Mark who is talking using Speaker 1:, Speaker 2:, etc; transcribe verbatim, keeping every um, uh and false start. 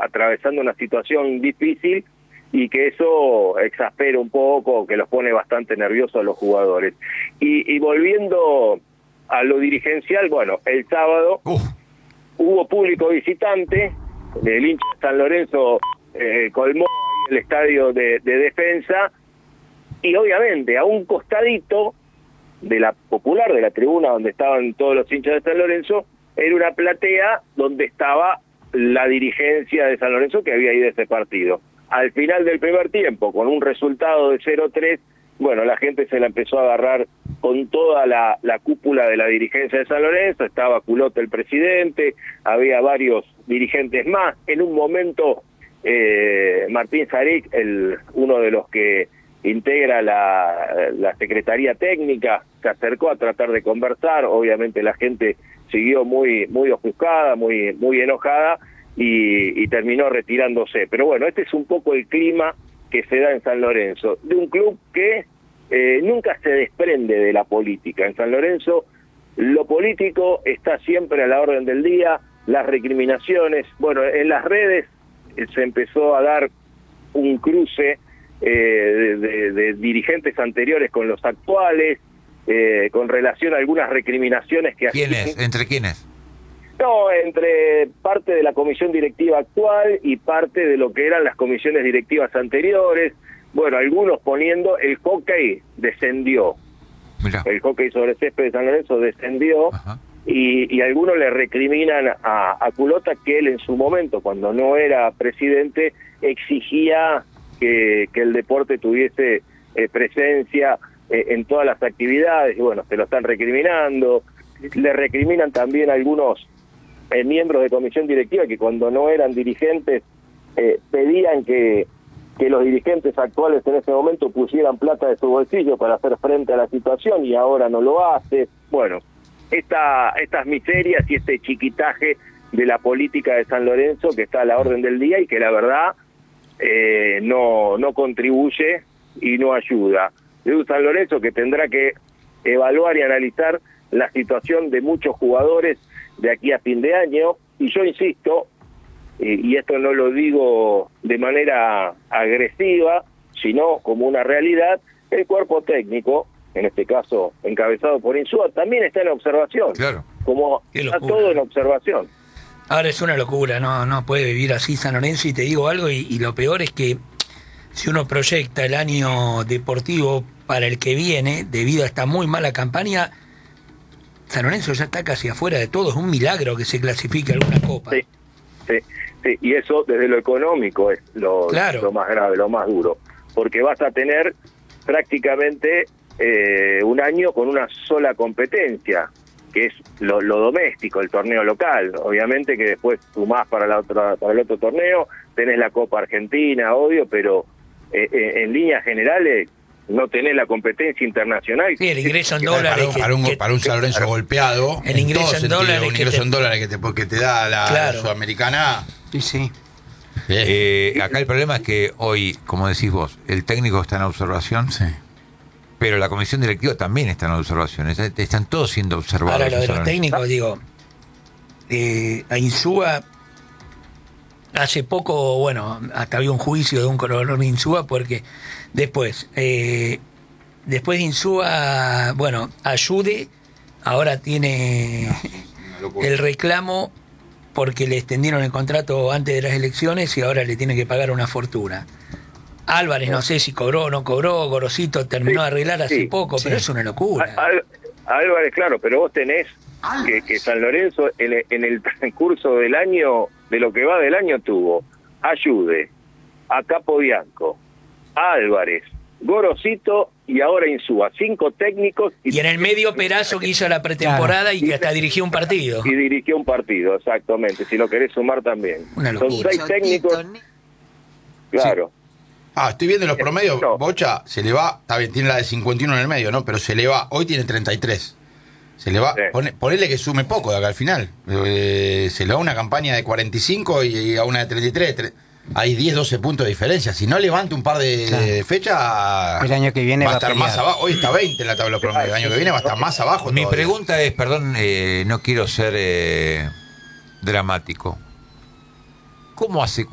Speaker 1: atravesando una situación difícil y que eso exaspera un poco, que los pone bastante nerviosos a los jugadores. Y, y volviendo a lo dirigencial, bueno, el sábado Uf. hubo público visitante, el hincha de San Lorenzo eh, colmó el estadio de, de Defensa, y obviamente a un costadito de la popular, de la tribuna donde estaban todos los hinchas de San Lorenzo, era una platea donde estaba la dirigencia de San Lorenzo que había ido a ese partido. Al final del primer tiempo, con un resultado de cero tres, bueno, la gente se la empezó a agarrar con toda la, la cúpula de la dirigencia de San Lorenzo. Estaba Culote, el presidente, había varios dirigentes más. En un momento, eh, Martín Zaric, el, uno de los que integra la, la Secretaría Técnica, se acercó a tratar de conversar. Obviamente la gente siguió muy, muy ofuscada, muy, muy enojada, Y, y terminó retirándose. Pero bueno, este es un poco el clima que se da en San Lorenzo, de un club que eh, nunca se desprende de la política. En San Lorenzo lo político está siempre a la orden del día, las recriminaciones. Bueno, en las redes eh, se empezó a dar un cruce eh, de, de, de dirigentes anteriores con los actuales, eh, con relación a algunas recriminaciones que hacían.
Speaker 2: ¿Quiénes? ¿Entre quiénes?
Speaker 1: No, entre parte de la comisión directiva actual y parte de lo que eran las comisiones directivas anteriores. Bueno, algunos poniendo el hockey descendió. Mirá. El hockey sobre césped de San Lorenzo descendió. y, y algunos le recriminan a, a Culota que él en su momento, cuando no era presidente, exigía que, que el deporte tuviese eh, presencia eh, en todas las actividades. Y bueno, se lo están recriminando. Le recriminan también a algunos Eh, miembros de comisión directiva que cuando no eran dirigentes eh, pedían que, que los dirigentes actuales en ese momento pusieran plata de su bolsillo para hacer frente a la situación y ahora no lo hace. Bueno, esta, estas miserias y este chiquitaje de la política de San Lorenzo que está a la orden del día y que la verdad eh, no, no contribuye y no ayuda. De un San Lorenzo que tendrá que evaluar y analizar la situación de muchos jugadores de aquí a fin de año, y yo insisto, eh, y esto no lo digo de manera agresiva, sino como una realidad, el cuerpo técnico, en este caso encabezado por Insúa, también está en observación,
Speaker 2: claro,
Speaker 1: como está todo en observación.
Speaker 3: Ahora es una locura, no no puede vivir así San Lorenzo, y te digo algo, y, y lo peor es que si uno proyecta el año deportivo para el que viene, debido a esta muy mala campaña, San Lorenzo ya está casi afuera de todo. Es un milagro que se clasifique alguna copa.
Speaker 1: Sí, sí, sí, y eso desde lo económico es lo, claro. lo más grave, lo más duro, porque vas a tener prácticamente eh, un año con una sola competencia, que es lo, lo doméstico, el torneo local. Obviamente que después sumás para la otra, para el otro torneo, tenés la Copa Argentina, obvio, pero eh, eh, en líneas generales no tenés la competencia internacional.
Speaker 3: Sí, el ingreso en dólares.
Speaker 2: Para un, que, para un, que, para un San Lorenzo golpeado,
Speaker 3: el ingreso en, en dólares.
Speaker 2: Un ingreso te, en dólares que te, que te da la, claro. la Sudamericana.
Speaker 3: Sí, sí.
Speaker 2: Eh, acá el problema es que hoy, como decís vos, el técnico está en observación, sí, pero la comisión directiva también está en observación. Están todos siendo observados.
Speaker 3: Ahora, lo de los técnicos, digo, eh, a Insúa, hace poco, bueno, hasta había un juicio de un colaborador de Insúa, porque después, eh, después de Insúa, bueno, Ayude, ahora tiene no, el reclamo porque le extendieron el contrato antes de las elecciones y ahora le tiene que pagar una fortuna. Álvarez, no sé si cobró o no cobró, Gorosito terminó sí, de arreglar hace sí, poco, sí. pero es una locura.
Speaker 1: Al, Álvarez, claro, pero vos tenés que, que San Lorenzo en, en el transcurso del año, de lo que va del año, tuvo Ayude, a Capobianco, a Álvarez, Gorosito y ahora Insúa, cinco técnicos.
Speaker 3: Y, y en el medio Perazo que hizo la pretemporada claro. y que hasta dirigió un partido.
Speaker 1: Y dirigió un partido, exactamente, si lo querés sumar también. Son seis técnicos. Claro.
Speaker 2: Sí. Ah, estoy viendo los promedios, no. Bocha, se le va, está bien, tiene la de cincuenta y uno en el medio, ¿no? Pero se le va, hoy tiene treinta y tres. Se le va, sí. pone, ponele que sume poco de acá al final. Eh, se le va una campaña de cuarenta y cinco y a una de treinta y tres. tre- Hay diez, doce puntos de diferencia. Si no levanta un par de claro. fechas,
Speaker 4: el año que viene
Speaker 2: va a
Speaker 4: va
Speaker 2: estar
Speaker 4: a
Speaker 2: más abajo. Hoy está veinte en la tabla promedio. El año que viene va a estar más abajo.
Speaker 5: Mi
Speaker 2: todavía.
Speaker 5: pregunta es, perdón, eh, no quiero ser eh, dramático. ¿Cómo hace